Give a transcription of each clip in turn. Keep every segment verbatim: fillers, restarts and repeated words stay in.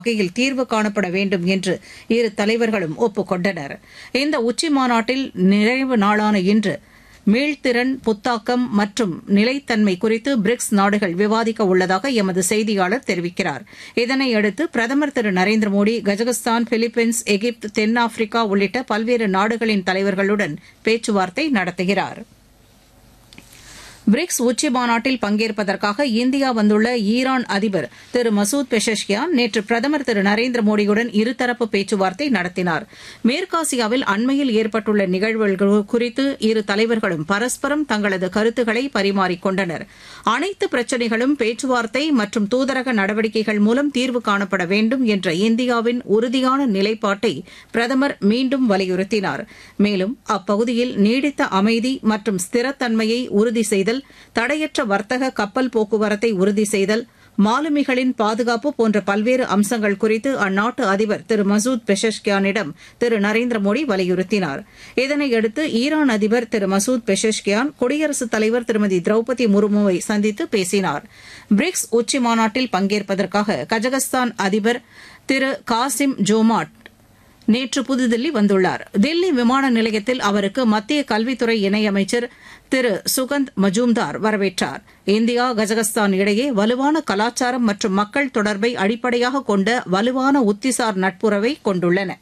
வகையில் தீர்வு காணப்பட வேண்டும் என்று இரு தலைவர்களும் ஒப்புக் கொண்டனர். இந்த உச்சிமாநாட்டில் நிறைவு நாளான இன்று மீள்திறன், புத்தாக்கம் மற்றும் நிலைத்தன்மை குறித்து பிரிக்ஸ் நாடுகள் விவாதிக்க உள்ளதாக எமது செய்தியாளர் தெரிவிக்கிறார். இதனையடுத்து பிரதமர் திரு நரேந்திர மோடி கஜகஸ்தான், பிலிப்பைன்ஸ், எகிப்து, தென்னாப்பிரிக்கா உள்ளிட்ட பல்வேறு நாடுகளின் தலைவர்களுடன் பேச்சுவார்த்தை நடத்துகிறார். பிரிக்ஸ் உச்சிமாநாட்டில் பங்கேற்பதற்காக இந்தியா வந்துள்ள ஈரான் அதிபர் திரு மசூத் பெஷஷ்கியான் நேற்று பிரதமர் திரு நரேந்திர மோடியுடன் இருதரப்பு பேச்சுவார்த்தை நடத்தினார். மேற்காசியாவில் அண்மையில் ஏற்பட்டுள்ள நிகழ்வுகள் குறித்து இரு தலைவர்களும் பரஸ்பரம் தங்களது கருத்துக்களை பரிமாறிக் கொண்டனர். அனைத்து பிரச்சினைகளும் பேச்சுவார்த்தை மற்றும் தூதரக நடவடிக்கைகள் மூலம் தீர்வு காணப்பட வேண்டும் என்ற இந்தியாவின் உறுதியான நிலைப்பாட்டை பிரதமர் மீண்டும் வலியுறுத்தினார். மேலும் அப்பகுதியில் நீடித்த அமைதி மற்றும் ஸ்திரத்தன்மையை உறுதி செய்தல், தடையற்ற வர்த்தக கப்பல் போக்குவரத்தை உறுதி செய்தல், மாலுமிகளின் பாதுகாப்பு போன்ற பல்வேறு அம்சங்கள் குறித்து அந்நாட்டு அதிபர் திரு மசூத் பெஷஷ்கியானிடம் திரு நரேந்திர மோடி வலியுறுத்தினார். இதனையடுத்து ஈரான் அதிபர் திரு மசூத் பெஷஷ்கியான் குடியரசுத் தலைவர் திருமதி திரௌபதி முர்முவை சந்தித்து பேசினார். பிரிக்ஸ் உச்சிமாநாட்டில் பங்கேற்பதற்காக கஜகஸ்தான் அதிபர் திரு காசிம் ஜோமாட் நேற்று புதுதில்லி வந்துள்ளார். தில்லி விமான நிலையத்தில் அவருக்கு மத்திய கல்வித்துறை இணையமைச்சர் திரு சுகந்த் மஜூம்தார் வரவேற்றார். இந்தியா கஜகஸ்தான் இடையே வலுவான கலாச்சாரம் மற்றும் மக்கள் தொடர்பை அடிப்படையாக கொண்ட வலுவான உத்திசார் நட்புறவை கொண்டுள்ளன.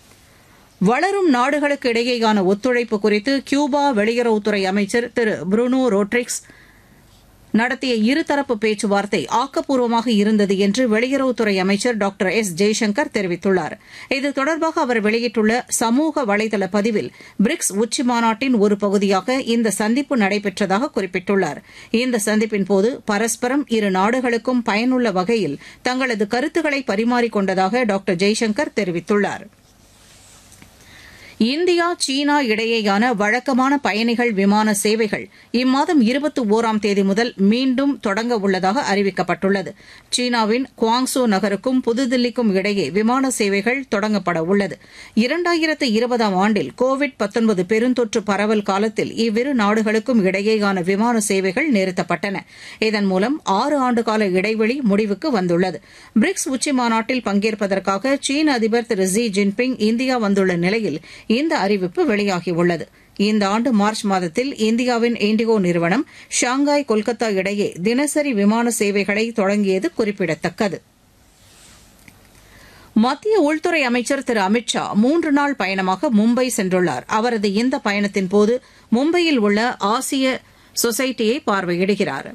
வளரும் நாடுகளுக்கு இடையேயான ஒத்துழைப்பு குறித்து கியூபா வெளியுறவுத்துறை அமைச்சர் திரு புருனோ ரோட்ரிக்ஸ் நடத்திய இருதரப்பு பேச்சுவார்த்தை ஆக்கப்பூர்வமாக இருந்தது என்று வெளியுறவுத்துறை அமைச்சர் டாக்டர் எஸ் ஜெய்சங்கர் தெரிவித்துள்ளார். இது தொடர்பாக அவர் வெளியிட்டுள்ள சமூக வலைதள பதிவில் பிரிக்ஸ் உச்சிமாநாட்டின் ஒரு பகுதியாக இந்த சந்திப்பு நடைபெற்றதாக குறிப்பிட்டுள்ளார். இந்த சந்திப்பின்போது பரஸ்பரம் இரு நாடுகளுக்கும் பயனுள்ள வகையில் தங்களது கருத்துக்களை பரிமாறிக் கொண்டதாக டாக்டர் ஜெய்சங்கர் தெரிவித்துள்ளார். இந்தியா சீனா இடையேயான வழக்கமான பயணிகள் விமான சேவைகள் இம்மாதம் இருபத்தி ஒராம் தேதி முதல் மீண்டும் தொடங்க உள்ளதாக அறிவிக்கப்பட்டுள்ளது. சீனாவின் குவாங்சோ நகருக்கும் புதுதில்லிக்கும் இடையே விமான சேவைகள் தொடங்கப்பட உள்ளது. இரண்டாயிரத்து இருபதாம் ஆண்டில் கோவிட் பத்தொன்பது பெருந்தொற்று பரவல் காலத்தில் இவ்விரு நாடுகளுக்கும் இடையேயான விமான சேவைகள் நிறுத்தப்பட்டன. இதன் மூலம் ஆறு ஆண்டுகால இடைவெளி முடிவுக்கு வந்துள்ளது. பிரிக்ஸ் உச்சிமாநாட்டில் பங்கேற்பதற்காக சீன அதிபர் திரு ஜி ஜின்பிங் இந்தியா வந்துள்ள நிலையில் இந்த அறிவிப்பு வெளியாகியுள்ளது. இந்த ஆண்டு மார்ச் மாதத்தில் இந்தியாவின் இண்டிகோ நிறுவனம் ஷாங்காய், கொல்கத்தா இடையே தினசரி விமான சேவைகளை தொடங்கியது குறிப்பிடத்தக்கது. மத்திய உள்துறை அமைச்சர் திரு அமித் ஷா மூன்று நாள் பயணமாக மும்பை சென்றுள்ளார். அவரது இந்த பயணத்தின்போது மும்பையில் உள்ள ஆசிய சொசைட்டியை பார்வையிடுகிறார்.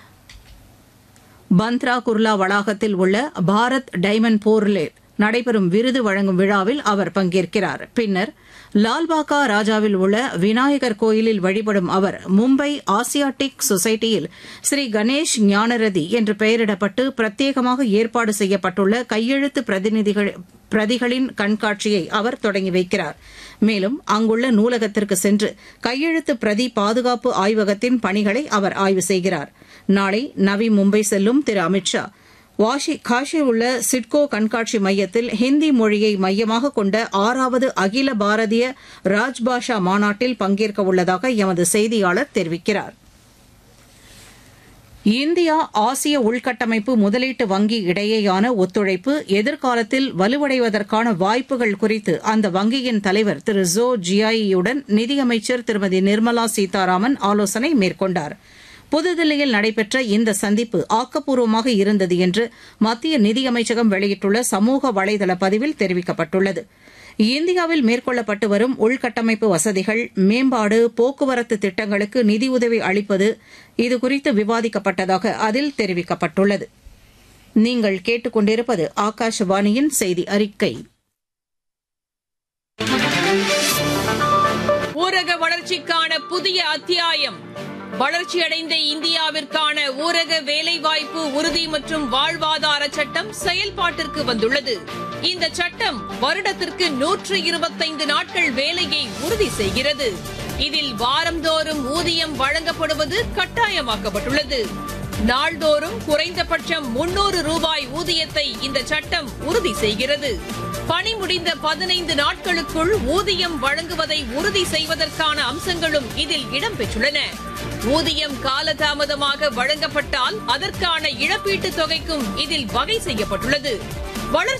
பந்த்ரா குர்லா வளாகத்தில் உள்ள பாரத் டைமண்ட் போர்லேட் நடைபெறும் விருது வழங்கும் விழாவில் அவர் பங்கேற்கிறார். பின்னர் லால்பாகா ராஜாவில் உள்ள விநாயகர் கோயிலில் வழிபடும் அவர் மும்பை ஆசியாட்டிக் சொசைட்டியில் ஸ்ரீ கணேஷ் ஞானரதி என்று பெயரிடப்பட்டு பிரத்யேகமாக ஏற்பாடு செய்யப்பட்டுள்ள கையெழுத்து பிரதிநிதிகள் பிரதிகளின் கண்காட்சியை அவர் தொடங்கி வைக்கிறார். மேலும் அங்குள்ள நூலகத்திற்கு சென்று கையெழுத்து பிரதி பாதுகாப்பு ஆய்வகத்தின் பணிகளை அவர் ஆய்வு செய்கிறார். நாளை நவி மும்பை செல்லும் திரு அமித் ஷா வாஷி காஷியில் உள்ள சிட்கோ கண்காட்சி மையத்தில் ஹிந்தி மொழியை மையமாக கொண்ட ஆறாவது அகில பாரதிய ராஜ்பாஷா மாநாட்டில் பங்கேற்க உள்ளதாக எமது செய்தியாளர் தெரிவிக்கிறார். இந்தியா ஆசிய உள்கட்டமைப்பு முதலீட்டு வங்கி இடையேயான ஒத்துழைப்பு எதிர்காலத்தில் வலுவடைவதற்கான வாய்ப்புகள் குறித்து அந்த வங்கியின் தலைவர் திரு ஜோ ஜியாயியுடன் நிதியமைச்சர் திருமதி நிர்மலா சீதாராமன் ஆலோசனை மேற்கொண்டார். புதுதில்லியில் நடைபெற்ற இந்த சந்திப்பு ஆக்கப்பூர்வமாக இருந்தது என்று மத்திய நிதியமைச்சகம் வெளியிட்டுள்ள சமூக வலைதள பதிவில் தெரிவிக்கப்பட்டுள்ளது. இந்தியாவில் மேற்கொள்ளப்பட்டு வரும் உள்கட்டமைப்பு வசதிகள், மேம்பாடு, போக்குவரத்து திட்டங்களுக்கு நிதியுதவி அளிப்பது இதுகுறித்து விவாதிக்கப்பட்டதாக அதில் தெரிவிக்கப்பட்டுள்ளது. நீங்கள் கேட்டுக் கொண்டிருப்பது ஆகாஷவாணியின் செய்தி அறிக்கை. ஊரக வளர்ச்சிக்கான புதிய அத்தியாயம். வளர்ச்சியடைந்த இந்தியாவிற்கான ஊரக வேலைவாய்ப்பு உறுதி மற்றும் வாழ்வாதார சட்டம் செயல்பாட்டிற்கு வந்துள்ளது. இந்த சட்டம் வருடத்திற்கு நூற்று இருபத்தைந்து நாட்கள் வேலையை உறுதி செய்கிறது. இதில் வாரந்தோறும் ஊதியம் வழங்கப்படுவது கட்டாயமாக்கப்பட்டுள்ளது. நாள்தோறும் குறைந்தபட்சம் முன்னூறு ரூபாய் ஊதியத்தை இந்த சட்டம் உறுதி செய்கிறது. பணி முடிந்த பதினைந்து நாட்களுக்குள் ஊதியம் வழங்குவதை உறுதி செய்வதற்கான அம்சங்களும் இதில் இடம்பெற்றுள்ளன. ஊதியம் காலதாமதமாக வழங்கப்பட்டால் அதற்கான இழப்பீட்டுத் தொகைக்கும் இதில் வகை செய்யப்பட்டுள்ளது. வளர்ச்சி